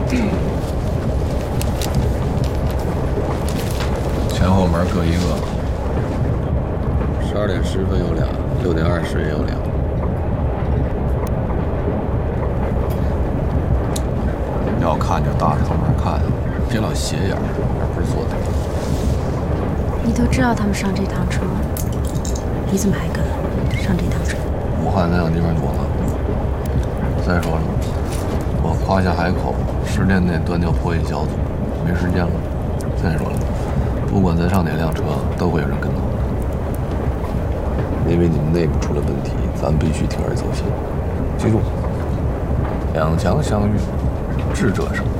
前后门各一个。 12点10分有俩，6点20也有俩。 要看就大着头门看，别老斜眼，不是坐的。 你都知道他们上这趟车，你怎么还跟上这趟车？ 武汉那样地方多了。再说了，我夸下海口，10年内断掉破译小组，没时间了。再说了，不管咱上哪辆车，都会有人跟到。因为你们内部出了问题，咱必须铤而走险。记住，两强相遇，智者胜。